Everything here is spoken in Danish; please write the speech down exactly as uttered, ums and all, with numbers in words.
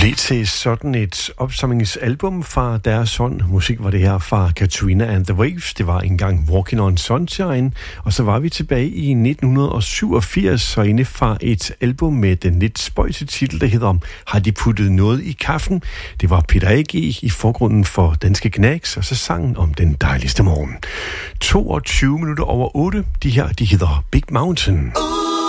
blev til sådan et opsamlingsalbum fra deres son. Musik var det her fra Katrina and the Waves. Det var engang Walking on Sunshine. Og så var vi tilbage i nitten syvogfirs og inde fra et album med den lidt spøjse titel, der hedder Har de puttet noget i kaffen? Det var Peter A G i forgrunden for Danske Knacks, og så sangen om den dejligste morgen. toogtyve minutter over otte. De her, de hedder Big Mountain.